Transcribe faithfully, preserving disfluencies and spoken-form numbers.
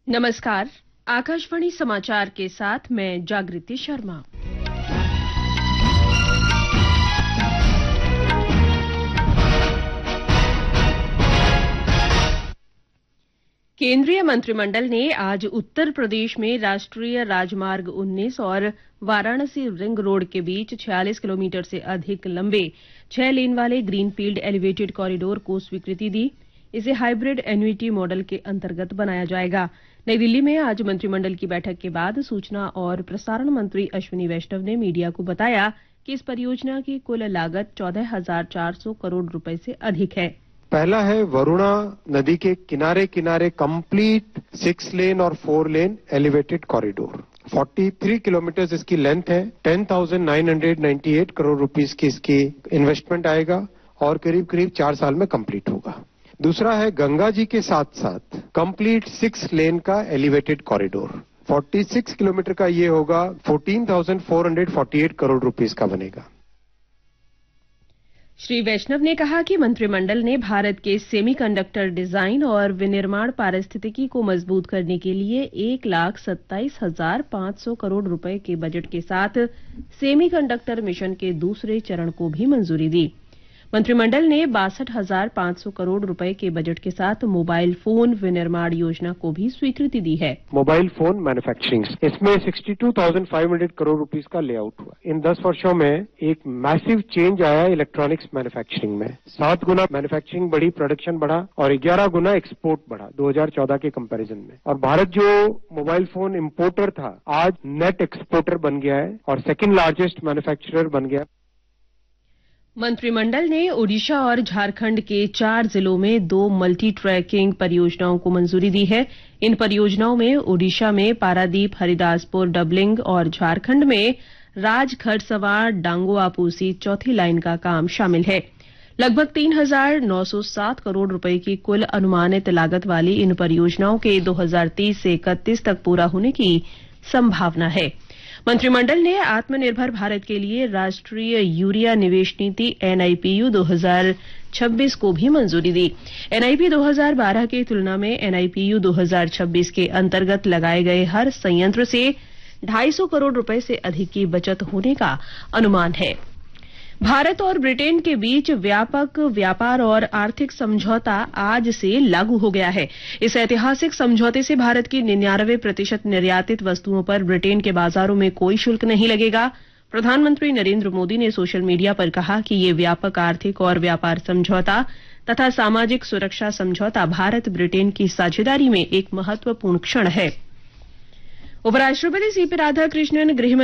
नमस्कार, आकाशवाणी समाचार के साथ मैं जागृति शर्मा। केंद्रीय मंत्रिमंडल ने आज उत्तर प्रदेश में राष्ट्रीय राजमार्ग उन्नीस और वाराणसी रिंग रोड के बीच छियालीस किलोमीटर से अधिक लंबे छह लेन वाले ग्रीनफील्ड एलिवेटेड कॉरिडोर को स्वीकृति दी। इसे हाइब्रिड एन्युटी मॉडल के अंतर्गत बनाया जाएगा। नई दिल्ली में आज मंत्रिमंडल की बैठक के बाद सूचना और प्रसारण मंत्री अश्विनी वैष्णव ने मीडिया को बताया कि इस परियोजना की कुल लागत चौदह हजार चार सौ करोड़ रुपए से अधिक है। पहला है वरुणा नदी के किनारे किनारे कंप्लीट सिक्स लेन और फोर लेन एलिवेटेड कॉरिडोर। तैंतालीस किलोमीटर इसकी लेंथ है। दस हज़ार नौ सौ अट्ठानवे करोड़ रुपीस की इसकी इन्वेस्टमेंट आएगा और करीब करीब चार साल में कंप्लीट होगा। दूसरा है गंगा जी के साथ साथ कंप्लीट सिक्स लेन का एलिवेटेड कॉरिडोर। छियालीस किलोमीटर का ये होगा, चौदह हज़ार चार सौ अड़तालीस करोड़ रुपीस का बनेगा। श्री वैष्णव ने कहा कि मंत्रिमंडल ने भारत के सेमीकंडक्टर डिजाइन और विनिर्माण पारिस्थितिकी को मजबूत करने के लिए एक लाख सत्ताईस हजार पांच सौ करोड़ रुपए के बजट के साथ सेमीकंडक्टर मिशन के दूसरे चरण को भी मंजूरी दी। मंत्रिमंडल ने बासठ हजार पांच सौ करोड़ रुपए के बजट के साथ मोबाइल फोन विनिर्माण योजना को भी स्वीकृति दी है। मोबाइल फोन मैन्युफैक्चरिंग, इसमें बासठ हजार पाँच सौ करोड़ रुपीस का लेआउट हुआ। इन दस वर्षों में एक मैसिव चेंज आया इलेक्ट्रॉनिक्स मैन्युफैक्चरिंग में। सात गुना मैन्युफैक्चरिंग बढ़ी, प्रोडक्शन बढ़ा और ग्यारह गुना एक्सपोर्ट बढ़ा दो हज़ार चौदह के कंपैरिजन में। और भारत जो मोबाइल फोन इंपोर्टर था, आज नेट एक्सपोर्टर बन गया है और सेकेंड लार्जेस्ट मैन्युफैक्चरर बन गया। मंत्रिमंडल ने ओडिशा और झारखंड के चार जिलों में दो मल्टी ट्रैकिंग परियोजनाओं को मंजूरी दी है। इन परियोजनाओं में ओडिशा में पारादीप हरिदासपुर डबलिंग और झारखंड में राजखरसवा डांगोआपूसी चौथी लाइन का काम शामिल है। लगभग तीन हजार नौ सौ सात करोड़ रुपए की कुल अनुमानित लागत वाली इन परियोजनाओं के दो हजार तीस से इकतीस तक पूरा होने की संभावना है। मंत्रिमंडल ने आत्मनिर्भर भारत के लिए राष्ट्रीय यूरिया निवेश नीति एनआईपीयू दो हज़ार छब्बीस को भी मंजूरी दी। एनआईपी दो हज़ार बारह की तुलना में एनआईपीयू दो हज़ार छब्बीस के अंतर्गत लगाए गए हर संयंत्र से ढाई सौ करोड़ रुपए से अधिक की बचत होने का अनुमान है। भारत और ब्रिटेन के बीच व्यापक व्यापार और आर्थिक समझौता आज से लागू हो गया है। इस ऐतिहासिक समझौते से भारत की निन्यानवे प्रतिशत निर्यातित वस्तुओं पर ब्रिटेन के बाजारों में कोई शुल्क नहीं लगेगा। प्रधानमंत्री नरेंद्र मोदी ने सोशल मीडिया पर कहा कि ये व्यापक आर्थिक और व्यापार समझौता तथा सामाजिक सुरक्षा समझौता भारत ब्रिटेन की साझेदारी में एक महत्वपूर्ण क्षण है। उपराष्ट्रपति सीपी राधाकृष्णन, गृह